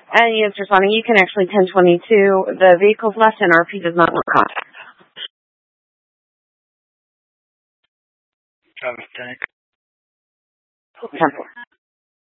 Yes, responding. You can actually 1022. The vehicle's left and RP does not want contact. 10-4.